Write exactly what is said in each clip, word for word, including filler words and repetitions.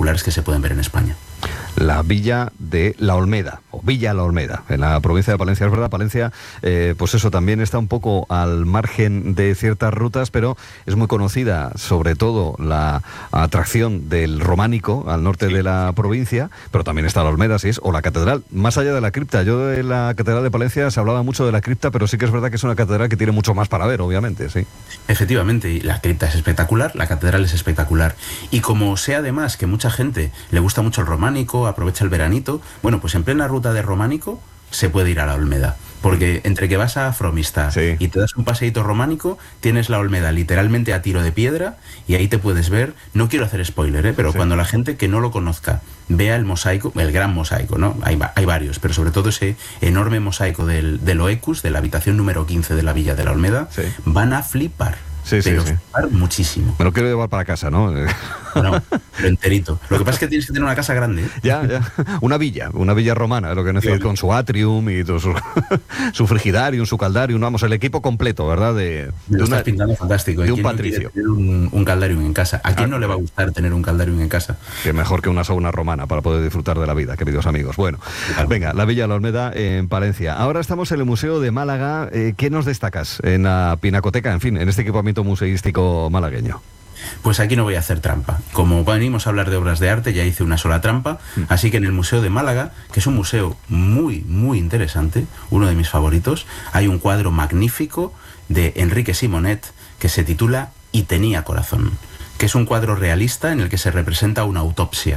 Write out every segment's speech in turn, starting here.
espectaculares que se pueden ver en España. La Villa de la Olmeda, o Villa La Olmeda, en la provincia de Palencia. Es verdad, Palencia, eh, pues eso, también está un poco al margen de ciertas rutas, pero es muy conocida, sobre todo, la atracción del románico al norte sí. de la provincia, pero también está la Olmeda, sí es, o la catedral, más allá de la cripta. Yo de la catedral de Palencia se hablaba mucho de la cripta, pero sí que es verdad que es una catedral que tiene mucho más para ver, obviamente, sí. Efectivamente, y la cripta es espectacular, la catedral es espectacular. Y como sé además que mucha gente le gusta mucho el románico, aprovecha el veranito, bueno, pues en plena ruta de románico se puede ir a la Olmeda, porque entre que vas a Fromista sí. y te das un paseíto románico, tienes la Olmeda literalmente a tiro de piedra y ahí te puedes ver, no quiero hacer spoiler, ¿eh? pero sí. cuando la gente que no lo conozca vea el mosaico, el gran mosaico, ¿no? Hay, hay varios, pero sobre todo ese enorme mosaico del, del Oecus, de la habitación número quince de la Villa de la Olmeda, sí. van a flipar. Sí, sí, pero sí. flipar muchísimo. Me lo quiero llevar para casa, ¿no? No, lo enterito. Lo que pasa es que tienes que tener una casa grande, ¿eh? Ya, ya. Una villa, una villa romana, es lo que necesita, con su atrium y todo su, su frigidarium, su caldarium, vamos, el equipo completo, ¿verdad? De, Me lo de una, estás pintando fantástico. De un ¿Quién patricio. No quiere tener un, un caldarium en casa? ¿A quién ah, no le va a gustar tener un caldarium en casa? Que mejor que una sauna romana para poder disfrutar de la vida, queridos amigos. Bueno, claro. Venga, la Villa de la Olmeda en Palencia. Ahora estamos en el Museo de Málaga. Eh, ¿Qué nos destacas en la Pinacoteca, en fin, en este equipamiento museístico malagueño? Pues aquí no voy a hacer trampa. Como venimos a hablar de obras de arte, ya hice una sola trampa, así que en el Museo de Málaga, que es un museo muy, muy interesante, uno de mis favoritos, hay un cuadro magnífico de Enrique Simonet que se titula Y tenía corazón, que es un cuadro realista en el que se representa una autopsia.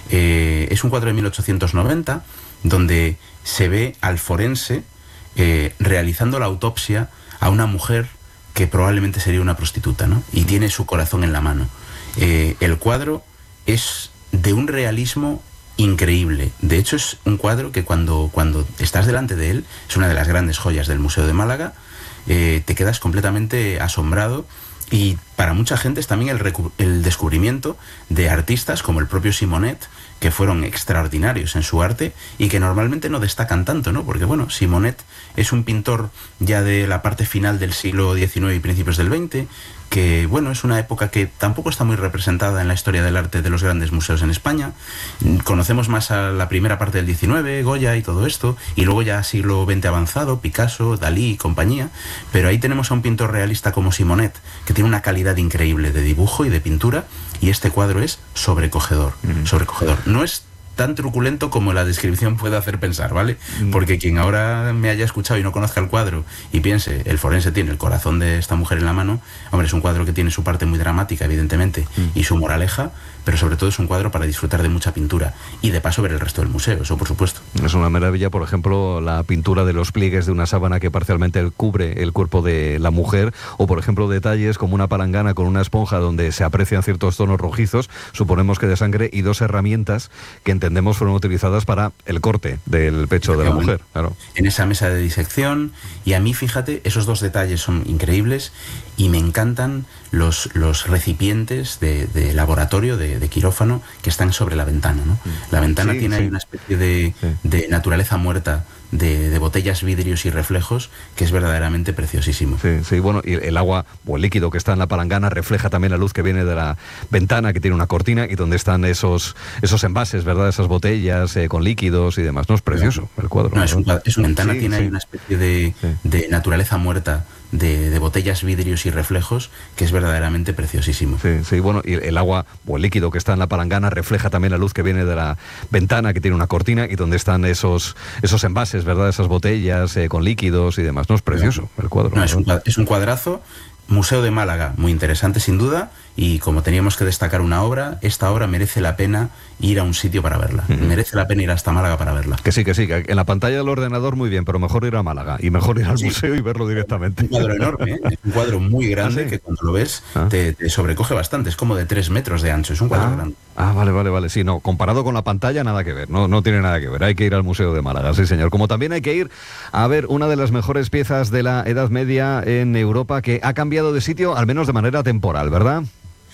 Eh, es un cuadro de mil ochocientos noventa donde se ve al forense eh, realizando la autopsia a una mujer que probablemente sería una prostituta, ¿no? Y tiene su corazón en la mano. Eh, el cuadro es de un realismo increíble. De hecho, es un cuadro que cuando, cuando estás delante de él, es una de las grandes joyas del Museo de Málaga, eh, te quedas completamente asombrado. Y para mucha gente es también el, el descubrimiento de artistas como el propio Simonet, que fueron extraordinarios en su arte y que normalmente no destacan tanto, ¿no? Porque, bueno, Simonet es un pintor ya de la parte final del siglo diecinueve y principios del veinte, que, bueno, es una época que tampoco está muy representada en la historia del arte de los grandes museos en España. Conocemos más a la primera parte del diecinueve, Goya y todo esto, y luego ya siglo veinte avanzado, Picasso, Dalí y compañía, pero ahí tenemos a un pintor realista como Simonet, que tiene una calidad increíble de dibujo y de pintura, y este cuadro es sobrecogedor, mm. sobrecogedor. No es tan truculento como la descripción puede hacer pensar, ¿vale? Porque quien ahora me haya escuchado y no conozca el cuadro y piense, el forense tiene el corazón de esta mujer en la mano, hombre, es un cuadro que tiene su parte muy dramática, evidentemente, mm. y su moraleja, pero sobre todo es un cuadro para disfrutar de mucha pintura y de paso ver el resto del museo, eso por supuesto. Es una maravilla, por ejemplo, la pintura de los pliegues de una sábana que parcialmente cubre el cuerpo de la mujer, o por ejemplo detalles como una palangana con una esponja donde se aprecian ciertos tonos rojizos, suponemos que de sangre, y dos herramientas que entendemos fueron utilizadas para el corte del pecho de la mujer. Claro. En esa mesa de disección, y a mí, fíjate, esos dos detalles son increíbles y me encantan los, los recipientes de, de laboratorio, de, de quirófano, que están sobre la ventana, ¿no? La ventana sí, tiene sí. ahí una especie de, sí. de naturaleza muerta, de, de botellas, vidrios y reflejos, que es verdaderamente preciosísimo. Sí, sí, bueno, y el agua o el líquido que está en la palangana refleja también la luz que viene de la ventana, que tiene una cortina, y donde están esos esos envases, ¿verdad? Esas botellas eh, con líquidos y demás. No, es precioso el cuadro. No, es, un, es una ventana, sí, tiene sí. ahí una especie de, sí. de naturaleza muerta, de, de botellas, vidrios y reflejos, que es verdaderamente preciosísimo. Sí, sí, bueno, y el agua o el líquido que está en la palangana refleja también la luz que viene de la ventana, que tiene una cortina, y donde están esos esos envases, ¿verdad? Esas botellas eh, con líquidos y demás. No, es precioso el cuadro. No, es un, es un cuadrazo. Museo de Málaga, muy interesante sin duda, y como teníamos que destacar una obra, esta obra merece la pena ir a un sitio para verla. Uh-huh. Merece la pena ir hasta Málaga para verla. Que sí, que sí, que en la pantalla del ordenador muy bien, pero mejor ir a Málaga y mejor ir al sí. museo y verlo directamente. Un cuadro enorme, ¿eh? Es un cuadro muy grande. ¿Ah, sí? Que cuando lo ves ¿Ah? te, te sobrecoge bastante, es como de tres metros de ancho, es un cuadro ah. grande. Ah, vale, vale, vale, sí, no, comparado con la pantalla nada que ver, no, no tiene nada que ver, hay que ir al Museo de Málaga, sí señor, como también hay que ir a ver una de las mejores piezas de la Edad Media en Europa, que ha cambiado de sitio, al menos de manera temporal, ¿verdad?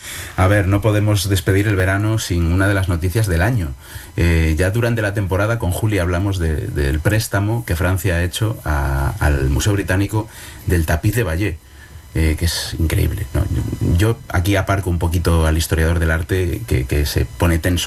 A ver, no podemos despedir el verano sin una de las noticias del año. Eh, ya durante la temporada con Julia hablamos de, del préstamo que Francia ha hecho a, al Museo Británico del tapiz de Bayeux. Eh, que es increíble, ¿no? Yo, yo aquí aparco un poquito al historiador del arte que, que se pone tenso